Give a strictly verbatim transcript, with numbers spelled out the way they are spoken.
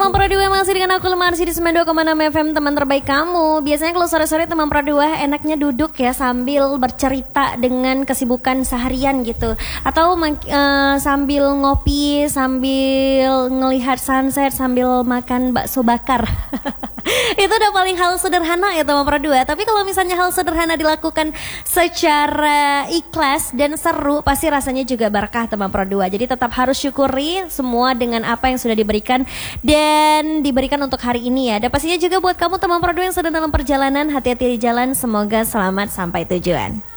teman Pro dua masih dengan aku Lemarsi di sembilan puluh dua koma enam F M, teman terbaik kamu. Biasanya kalau sore-sore teman Pro dua enaknya duduk ya sambil bercerita dengan kesibukan seharian gitu. Atau uh, sambil ngopi, sambil ngelihat sunset, sambil makan bakso bakar. Itu udah paling hal sederhana ya teman Pro dua. Tapi kalau misalnya hal sederhana dilakukan secara ikhlas dan seru, pasti rasanya juga berkah teman Pro dua. Jadi tetap harus syukuri semua dengan apa yang sudah diberikan dan diberikan untuk hari ini ya. Dan pastinya juga buat kamu teman Pro dua yang sedang dalam perjalanan, hati-hati di jalan, semoga selamat sampai tujuan.